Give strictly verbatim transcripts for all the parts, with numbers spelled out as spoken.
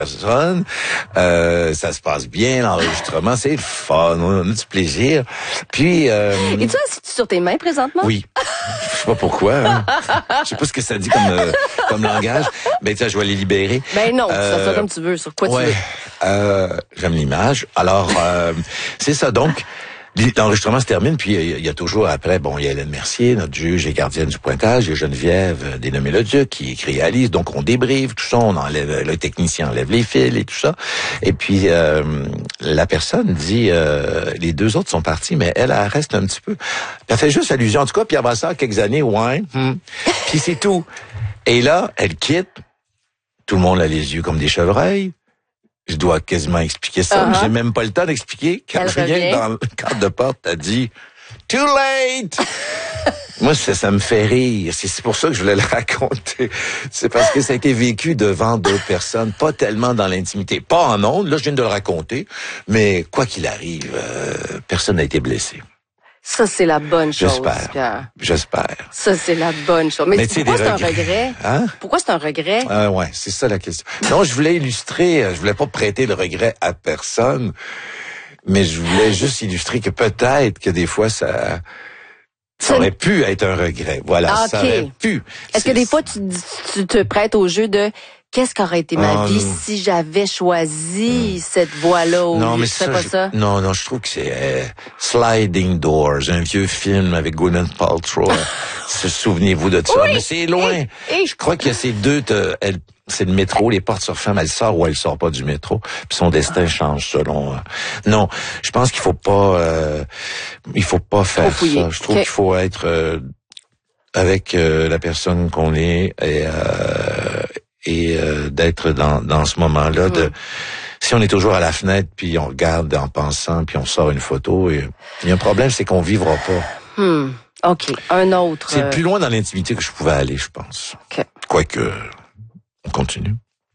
personne. Euh, ça se passe bien, l'enregistrement, c'est le fun, on a du plaisir. Puis... Euh, Et tu es sur tes mains présentement? Oui. Je sais pas pourquoi. Hein. Je sais pas ce que ça dit comme, euh, comme langage. Ben, tu sais, je vais les libérer. Ben non, euh, ça, ça comme tu veux, sur quoi ouais, tu veux. Euh, j'aime l'image. Alors, euh, c'est ça. Donc, l'enregistrement se termine, puis il y a toujours après, bon, il y a Hélène Mercier, notre juge et gardienne du pointage, il y a Geneviève, dénommée le Duc, qui écrit Alice, donc on débriefe tout ça, on enlève, le technicien enlève les fils et tout ça. Et puis, euh, la personne dit, euh, les deux autres sont partis, mais elle, elle reste un petit peu. Elle fait juste allusion, en tout cas, Pierre Brassard, quelques années, ouais, hmm. Puis c'est tout. Et là, elle quitte, tout le monde a les yeux comme des chevreuils. Je dois quasiment expliquer ça, uh-huh. mais j'ai même pas le temps d'expliquer. Quand je viens dans le cadre de porte, t'as dit « Too late! » Moi, ça, ça me fait rire. C'est, c'est pour ça que je voulais le raconter. C'est parce que ça a été vécu devant d'autres personnes, pas tellement dans l'intimité. Pas en ondes, là, je viens de le raconter, mais quoi qu'il arrive, euh, personne n'a été blessé. Ça, c'est la bonne chose, J'espère. Pierre. J'espère. Ça, c'est la bonne chose. Mais, Mais pourquoi c'est un regret? Hein? Pourquoi c'est un regret? Euh, ouais, c'est ça la question. Non, je voulais illustrer, je voulais pas prêter le regret à personne, mais je voulais juste illustrer que peut-être que des fois, ça... Ça aurait pu être un regret. Voilà, ah, okay. Ça aurait pu. Est-ce c'est... que des fois, tu, tu te prêtes au jeu de... Qu'est-ce qu'aurait été ma oh, vie non. si j'avais choisi mmh. cette voie-là? Ou non, mais ça, pas je, ça? Non, non, je trouve que c'est euh, Sliding Doors, un vieux film avec Gwyneth Paltrow. Se souvenez-vous de ça? Oui. Mais c'est loin. Et, et... Je crois qu'il y a ces deux. Te, elle, c'est le métro, les portes se referment, elle sort ou elle sort pas du métro. Puis son destin ah. change selon. Euh... Non, je pense qu'il faut pas. Euh, il faut pas faire faut ça. Je trouve okay. qu'il faut être euh, avec euh, la personne qu'on est et. Euh, et euh, d'être dans dans ce moment-là mmh. de si on est toujours à la fenêtre puis on regarde en pensant puis on sort une photo et il y a un problème, c'est qu'on vivra pas. Mmh. OK, un autre. C'est plus loin dans l'intimité que je pouvais aller, je pense. OK. Quoique on continue.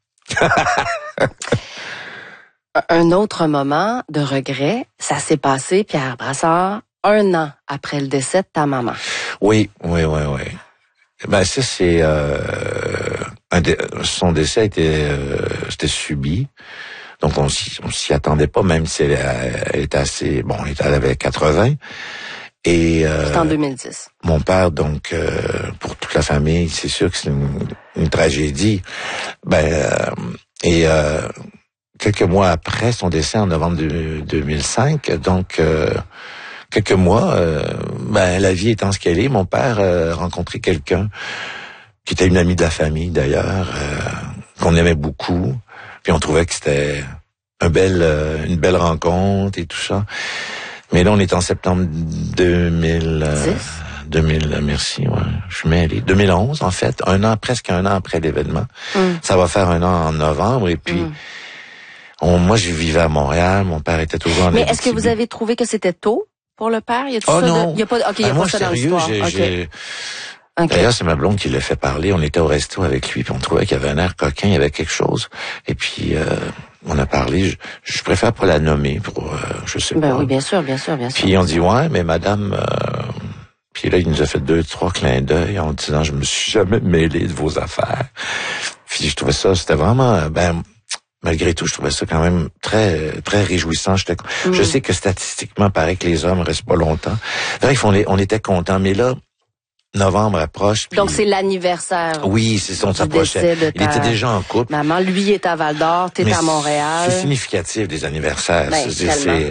Un autre moment de regret, ça s'est passé, Pierre Brassard, un an après le décès de ta maman. Oui, oui, oui, oui. Ben ça c'est euh, un dé- son décès était euh, c'était subi, donc on s'y, on s'y attendait pas, même si elle, elle était assez bon, elle avait quatre-vingts et euh, c'était en deux mille dix. Mon père donc euh, pour toute la famille, c'est sûr que c'est une, une tragédie. Ben euh, et euh, quelques mois après son décès en novembre deux mille cinq, donc. Euh, Quelques mois, euh, ben la vie étant ce qu'elle est, mon père euh, a rencontré quelqu'un qui était une amie de la famille d'ailleurs, euh, qu'on aimait beaucoup, puis on trouvait que c'était un bel, euh, une belle rencontre et tout ça. Mais là, on est en septembre deux mille, euh, deux mille, merci, ouais, je suis mêlé. deux mille onze en fait, un an, presque un an après l'événement. Mm. Ça va faire un an en novembre et puis. Mm. On, moi, je vivais à Montréal, mon père était toujours en Mais est-ce que vous avez trouvé que c'était tôt? Pour le père, il y a tout oh ça non. de... il y a pas OK, il y a ben pas ça sérieux, dans l'histoire. J'ai, okay. j'ai... Okay. D'ailleurs, c'est ma blonde qui l'a fait parler. On était au resto avec lui, puis on trouvait qu'il avait un air coquin, il y avait quelque chose. Et puis euh, on a parlé, je, je préfère pas la nommer pour euh, je sais ben pas. Oui, bien sûr, bien sûr, bien sûr. Puis on dit ouais, mais madame euh... puis là il nous a fait deux trois clins d'œil en disant je me suis jamais mêlé de vos affaires. Puis je trouvais ça c'était vraiment ben malgré tout, je trouvais ça quand même très très réjouissant. J'étais, mmh. Je sais que statistiquement, paraît que les hommes restent pas longtemps. Bref, on, on était contents. Mais là, novembre approche. Puis... Donc, c'est l'anniversaire. Oui, c'est ça, on s'approchait. Ta... Il était déjà en couple. Maman, lui, est à Val-d'Or, t'es à Montréal. C'est significatif des anniversaires. Ben, c'est, c'est...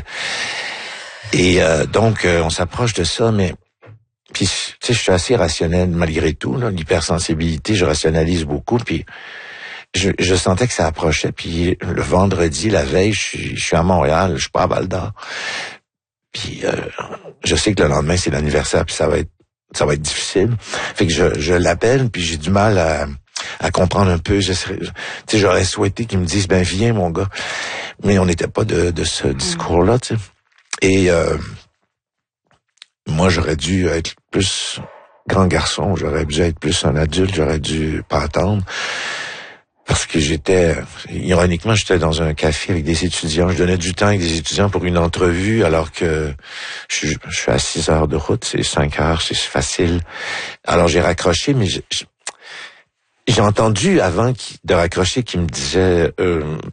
Et euh, donc, euh, on s'approche de ça, mais... Puis, tu sais, je suis assez rationnel malgré tout. Là, l'hypersensibilité, je rationalise beaucoup, puis... Je, je sentais que ça approchait, puis le vendredi, la veille, je suis, je suis à Montréal, je suis pas à Val-d'Or. Puis euh, je sais que le lendemain, c'est l'anniversaire, puis ça va être ça va être difficile. Fait que je, je l'appelle, puis j'ai du mal à, à comprendre un peu. Je serais, tu sais, j'aurais souhaité qu'ils me disent, ben viens mon gars. Mais on n'était pas de, de ce discours-là, tu sais. Et euh, moi, j'aurais dû être plus grand garçon, j'aurais dû être plus un adulte, j'aurais dû pas attendre. Parce que j'étais, ironiquement, j'étais dans un café avec des étudiants. Je donnais du temps avec des étudiants pour une entrevue, alors que je, je suis à six heures de route, c'est cinq heures, c'est facile. Alors j'ai raccroché, mais j'ai, j'ai entendu avant de raccrocher qu'il me disait, euh,